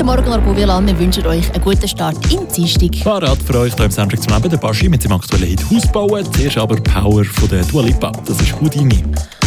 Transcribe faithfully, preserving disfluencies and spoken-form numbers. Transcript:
Guten Morgen, Argovia-Land. Wir wünschen euch einen guten Start in Dienstag. Parat für euch hier im Soundtrack zum Leben, der Baschi mit seinem aktuellen Hit «Haus bauen». Zuerst aber Power von der Dua Lipa. Das ist Houdini.